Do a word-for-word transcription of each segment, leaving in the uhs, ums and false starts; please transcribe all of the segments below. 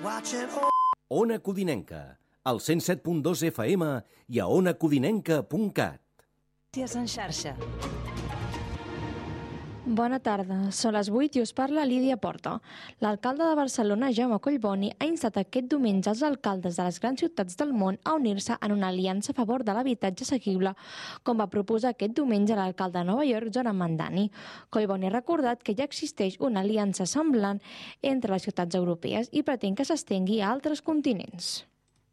Ona Codinenca, al cent set punt dos F M i a ona codinenca punt cat. Notícies en xarxa. Bona tarda, són les vuit i us parla Lídia Porta. L'alcalde de Barcelona, Jaume Collboni, ha instat aquest diumenge els alcaldes de les grans ciutats del món a unir-se en una aliança a favor de l'habitatge assequible, com va proposar aquest diumenge l'alcalde de Nova York, Zoran Mandani. Collboni ha recordat que ja existeix una aliança semblant entre les ciutats europees i pretén que s'estengui a altres continents.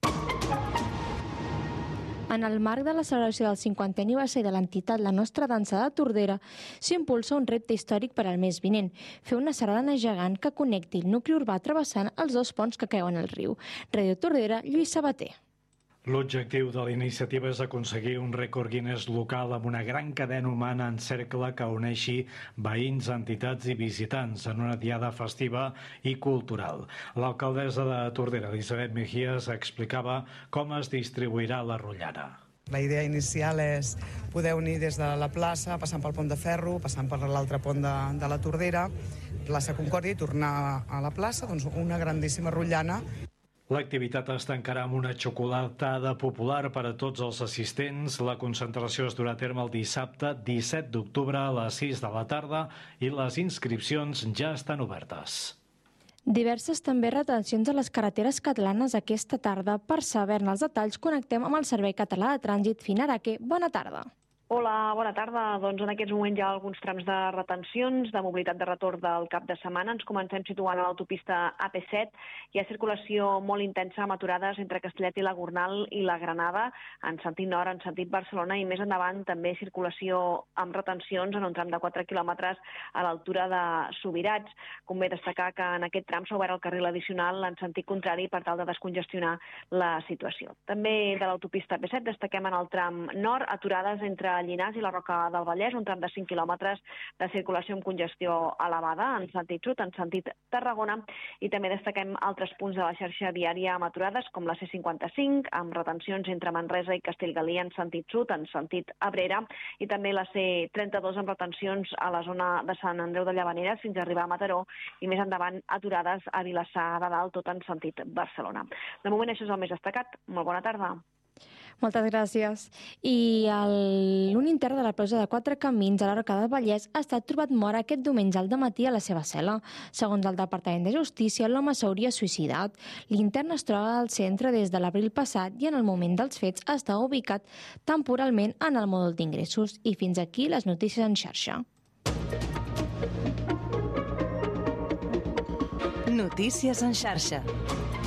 En el marc de la celebració del cinquantè aniversari de l'entitat La Nostra Dansa de Tordera, s'impulsa un repte històric per al mes vinent, fer una sardana gegant que connecti el nucli urbà travessant els dos ponts que creuen el riu. Ràdio Tordera, Lluís Sabater. L'objectiu de la iniciativa és aconseguir un rècord Guinness local amb una gran cadena humana en cercle que uneixi veïns, entitats i visitants en una diada festiva i cultural. L'alcaldessa de Tordera, Elisabet Mejías, explicava com es distribuirà la rotllana. La idea inicial és poder unir des de la plaça, passant pel pont de Ferro, passant per l'altre pont de, de la Tordera, plaça Concòrdia, i tornar a la plaça, doncs una grandíssima rotllana. L'activitat es tancarà amb una xocolatada popular per a tots els assistents. La concentració es durà a terme el dissabte disset d'octubre a les sis de la tarda i les inscripcions ja estan obertes. Diverses també retencions a les carreteres catalanes aquesta tarda. Per saber-ne els detalls, connectem amb el Servei Català de Trànsit. Finaraque, bona tarda. Hola, bona tarda. Doncs en aquests moments hi ha alguns trams de retencions de mobilitat de retorn del cap de setmana. Ens comencem situant a l'autopista A P set. Hi ha circulació molt intensa amb aturades entre Castellet i la Gornal i la Granada, en sentit nord, en sentit Barcelona, i més endavant també circulació amb retencions en un tram de quatre quilòmetres a l'altura de Subirats. Convé destacar que en aquest tram s'ha obert el carril addicional en sentit contrari per tal de descongestionar la situació. També de l'autopista A P set destaquem en el tram nord aturades entre Llinars i la Roca del Vallès, un tram de cinc quilòmetres de circulació amb congestió elevada en sentit sud, en sentit Tarragona, i també destaquem altres punts de la xarxa viària amb aturades com la C cinquanta-cinc, amb retencions entre Manresa i Castellgalí en sentit sud, en sentit Abrera, i també la C trenta-dos amb retencions a la zona de Sant Andreu de Llavaneres fins a arribar a Mataró, i més endavant aturades a Vilassar de Dalt, tot en sentit Barcelona. De moment això és el més destacat. Molt bona tarda. Moltes gràcies. I el... un intern de la presó de Quatre Camins a la Roca del Vallès ha estat trobat mort aquest diumenge al dematí a la seva cel·la. Segons el Departament de Justícia, l'home s'hauria suïcidat. L'intern es troba al centre des de l'abril passat i en el moment dels fets està ubicat temporalment en el mòdul d'ingressos. I fins aquí les notícies en xarxa. Notícies en xarxa.